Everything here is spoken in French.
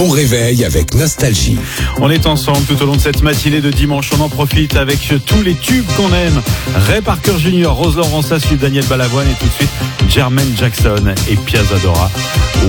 bon réveil avec Nostalgie. On est ensemble tout au long de cette matinée de dimanche. On en profite avec tous les tubes qu'on aime. Ray Parker Jr., Rose Laurence, Daniel Balavoine et tout de suite Jermaine Jackson et Piazza Dora.